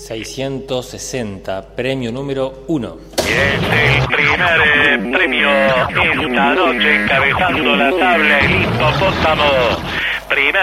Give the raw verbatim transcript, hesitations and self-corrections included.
seiscientos sesenta, premio número uno. Y es el primer eh, premio esta noche encabezando la tabla el hipopótamo. Primer